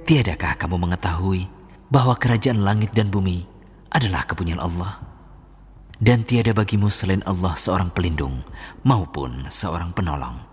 Tiadakah kamu mengetahui bahwa kerajaan langit dan bumi adalah kepunyaan Allah? Dan tiada bagimu selain Allah seorang pelindung maupun seorang penolong.